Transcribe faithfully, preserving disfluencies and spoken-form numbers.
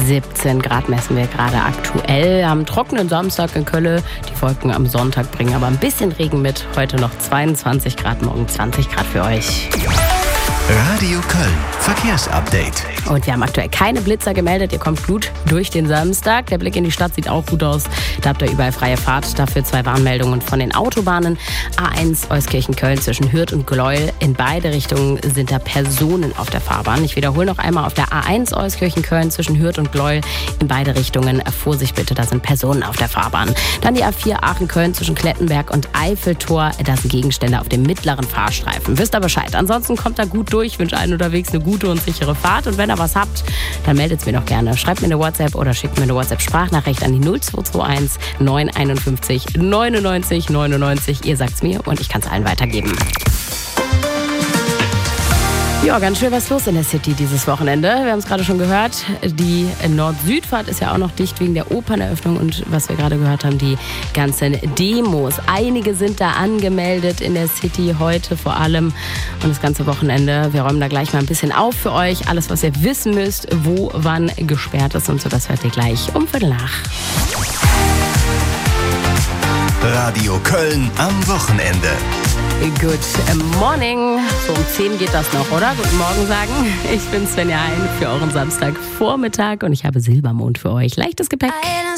siebzehn Grad messen wir gerade aktuell. Am trockenen Samstag in Köln. Die Wolken am Sonntag bringen aber ein bisschen Regen mit. Heute noch zweiundzwanzig Grad, morgen zwanzig Grad für euch. Radio Köln, Verkehrsupdate. Und wir haben aktuell keine Blitzer gemeldet. Ihr kommt gut durch den Samstag. Der Blick in die Stadt sieht auch gut aus. Da habt ihr überall freie Fahrt. Dafür zwei Warnmeldungen von den Autobahnen. A eins Euskirchen-Köln zwischen Hürth und Gleuel. In beide Richtungen sind da Personen auf der Fahrbahn. Ich wiederhole noch einmal auf der A eins Euskirchen-Köln zwischen Hürth und Gleuel. In beide Richtungen Vorsicht bitte, da sind Personen auf der Fahrbahn. Dann die A vier Aachen-Köln zwischen Klettenberg und Eiffeltor. Da sind Gegenstände auf dem mittleren Fahrstreifen. Wisst ihr Bescheid. Ansonsten kommt da gut durch. Ich wünsche allen unterwegs eine gute und sichere Fahrt. Und wenn ihr was habt, dann meldet es mir doch gerne. Schreibt mir eine WhatsApp oder schickt mir eine WhatsApp-Sprachnachricht an die null zwei zwei eins neun fünf eins neunundneunzig neunundneunzig. Ihr sagt's mir und ich kann es allen weitergeben. Ja, ganz schön was los in der City dieses Wochenende. Wir haben es gerade schon gehört, die Nord-Süd-Fahrt ist ja auch noch dicht wegen der Operneröffnung und was wir gerade gehört haben, die ganzen Demos. Einige sind da angemeldet in der City heute vor allem und das ganze Wochenende. Wir räumen da gleich mal ein bisschen auf für euch. Alles, was ihr wissen müsst, wo wann gesperrt ist und so, das hört ihr gleich um Viertel nach. Radio Köln am Wochenende. Good morning. So um zehn geht das noch, oder? Guten Morgen sagen. Ich bin Svenja Hein für euren Samstagvormittag und ich habe Silbermond für euch. Leichtes Gepäck.